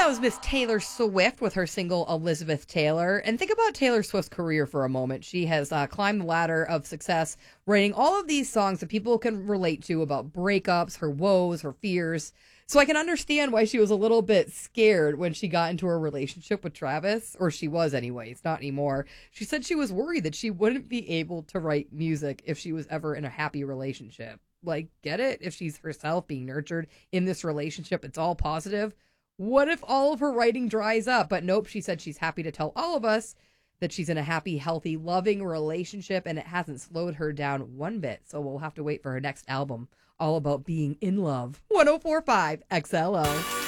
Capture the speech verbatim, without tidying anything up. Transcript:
that was Miss Taylor Swift with her single Elizabeth Taylor. And think about Taylor Swift's career for a moment. She has uh, climbed the ladder of success, writing all of these songs that people can relate to about breakups, her woes, her fears. So I can understand why she was a little bit scared when she got into a relationship with Travis, or she was anyways, not anymore. She said she was worried that she wouldn't be able to write music if she was ever in a happy relationship. Like, get it? If she's herself being nurtured in this relationship, it's all positive. What if all of her writing dries up? But nope, she said she's happy to tell all of us that she's in a happy, healthy, loving relationship, and it hasn't slowed her down one bit. So we'll have to wait for her next album, all about being in love. one oh four point five X L O.